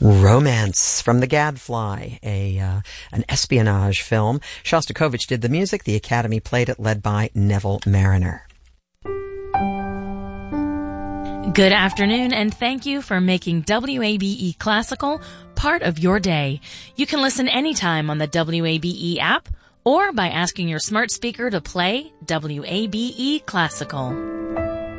Romance from the Gadfly, an espionage film. Shostakovich did the music. The Academy played it, led by Neville Marriner. Good afternoon, and thank you for making WABE Classical part of your day. You can listen anytime on the WABE app or by asking your smart speaker to play WABE Classical.